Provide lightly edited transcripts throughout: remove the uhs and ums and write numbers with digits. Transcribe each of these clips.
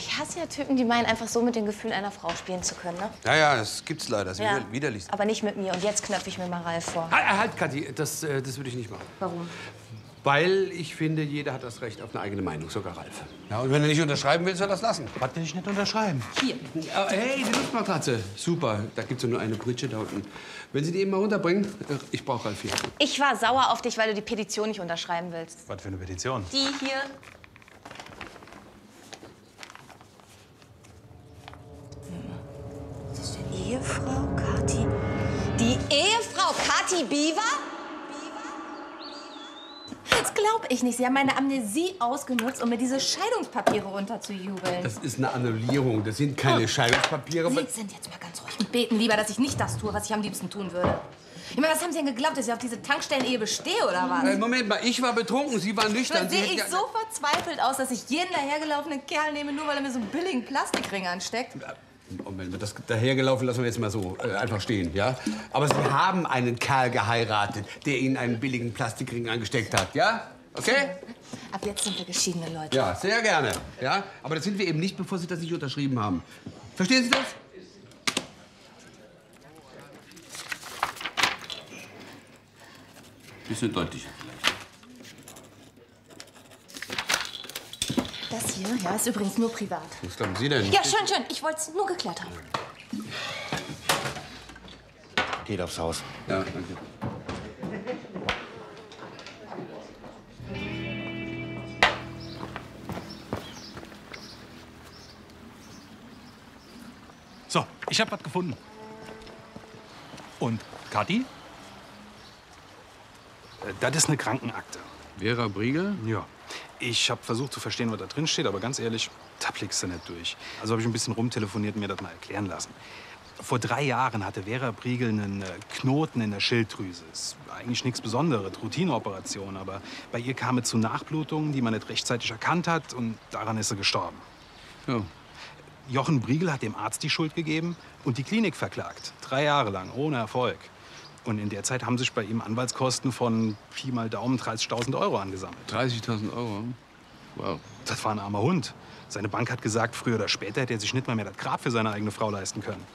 Ich hasse ja Typen, die meinen, einfach so mit den Gefühlen einer Frau spielen zu können, ne? Ja, das gibt's leider. Das ist Ja. widerlich. Aber nicht mit mir. Und jetzt knöpfe ich mir mal Ralf vor. Halt, Kathi, das würde ich nicht machen. Warum? Weil ich finde, jeder hat das Recht auf eine eigene Meinung, sogar Ralf. Ja, und wenn er nicht unterschreiben will, soll er das lassen. Was will ich nicht unterschreiben? Hier. Hey, die Luftmatratze. Super, da gibt's ja nur eine Britsche da unten. Wenn Sie die eben mal runterbringen, ich brauche Ralf hier. Ich war sauer auf dich, weil du die Petition nicht unterschreiben willst. Was für eine Petition? Die hier. Das ist die Ehefrau Kathi. Die Ehefrau Kathi Biewer? Das glaube ich nicht. Sie haben meine Amnesie ausgenutzt, um mir diese Scheidungspapiere runterzujubeln. Das ist eine Annullierung. Das sind keine Scheidungspapiere. Sie sind jetzt mal ganz ruhig und beten lieber, dass ich nicht das tue, was ich am liebsten tun würde. Ich meine, was haben Sie denn geglaubt, dass ich auf diese Tankstellen-Ehe bestehe, oder was? Moment mal, ich war betrunken, Sie waren nüchtern. Sehe ich so verzweifelt aus, dass ich jeden dahergelaufenen Kerl nehme, nur weil er mir so einen billigen Plastikring ansteckt? Moment, das dahergelaufen lassen wir jetzt mal so einfach stehen, ja? Aber Sie haben einen Kerl geheiratet, der Ihnen einen billigen Plastikring angesteckt hat, ja? Okay? Ab jetzt sind wir geschiedene Leute. Ja, sehr gerne, ja? Aber das sind wir eben nicht, bevor Sie das nicht unterschrieben haben. Verstehen Sie das? Bisschen deutlicher. Das hier, ja, ist übrigens nur privat. Was glauben Sie denn? Ja, schön, schön. Ich wollte es nur geklärt haben. Geht aufs Haus. Ja, danke. So, ich habe was gefunden. Und Kathi? Das ist eine Krankenakte. Vera Briegel? Ja. Ich habe versucht zu verstehen, was da drin steht, aber ganz ehrlich, da blickst du nicht durch. Also habe ich ein bisschen rumtelefoniert und mir das mal erklären lassen. Vor 3 Jahren hatte Vera Briegel einen Knoten in der Schilddrüse. Ist eigentlich nichts Besonderes, Routineoperation. Aber bei ihr kam es zu Nachblutungen, die man nicht rechtzeitig erkannt hat. Und daran ist sie gestorben. Ja. Jochen Briegel hat dem Arzt die Schuld gegeben und die Klinik verklagt. 3 Jahre lang, ohne Erfolg. Und in der Zeit haben sich bei ihm Anwaltskosten von Pi mal Daumen 30.000 Euro angesammelt. 30.000 Euro? Wow. Das war ein armer Hund. Seine Bank hat gesagt, früher oder später hätte er sich nicht mal mehr das Grab für seine eigene Frau leisten können.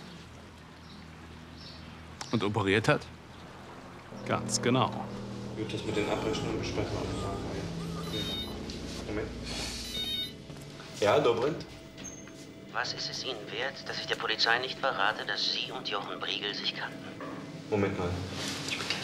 Und operiert hat? Ganz genau. Ich würde das mit den Abrechnungen besprechen. Moment. Ja, Dobrindt? Was ist es Ihnen wert, dass ich der Polizei nicht verrate, dass Sie und Jochen Briegel sich kannten? Moment mal. Ich begleite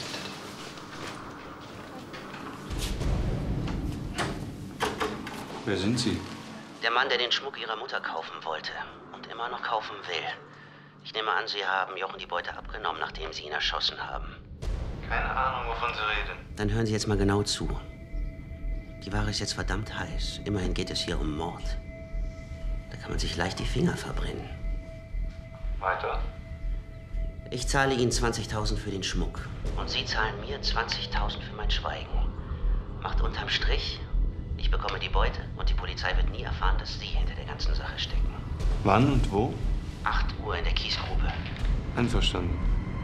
Wer sind Sie? Der Mann, der den Schmuck Ihrer Mutter kaufen wollte und immer noch kaufen will. Ich nehme an, Sie haben Jochen die Beute abgenommen, nachdem Sie ihn erschossen haben. Keine Ahnung, wovon Sie reden. Dann hören Sie jetzt mal genau zu. Die Ware ist jetzt verdammt heiß. Immerhin geht es hier um Mord. Da kann man sich leicht die Finger verbrennen. Weiter? Ich zahle Ihnen 20.000 für den Schmuck. Und Sie zahlen mir 20.000 für mein Schweigen. Macht unterm Strich, ich bekomme die Beute und die Polizei wird nie erfahren, dass Sie hinter der ganzen Sache stecken. Wann und wo? 8 Uhr in der Kiesgrube. Einverstanden.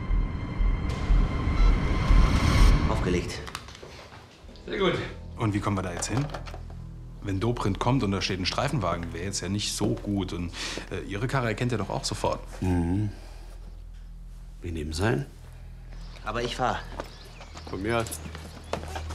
Aufgelegt. Sehr gut. Und wie kommen wir da jetzt hin? Wenn Dobrindt kommt und da steht ein Streifenwagen, wäre jetzt ja nicht so gut. Und Ihre Karre erkennt er doch auch sofort. Mhm. Wir nehmen sein. Aber ich fahre. Von mir aus.